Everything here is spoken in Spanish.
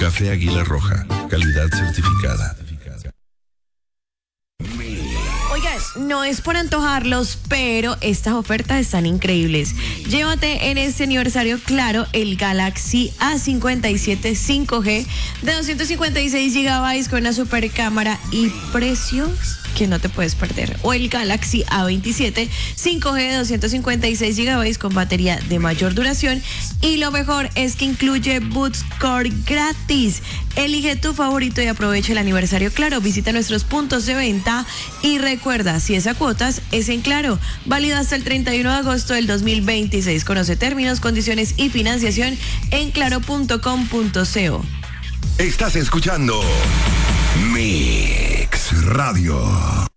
Café Águila Roja, calidad certificada. No es por antojarlos, pero estas ofertas están increíbles. Llévate en este aniversario Claro el Galaxy A57 5G de 256 GB con una super cámara y precios que no te puedes perder. O el Galaxy A27 5G de 256 GB con batería de mayor duración. Y lo mejor es que incluye Boost Core gratis. Elige tu favorito y aprovecha el aniversario Claro. Visita nuestros puntos de venta y recuerda, si es a cuotas, es en Claro. Válido hasta el 31 de agosto del 2026. Conoce términos, condiciones y financiación en claro.com.co. Estás escuchando Mix Radio.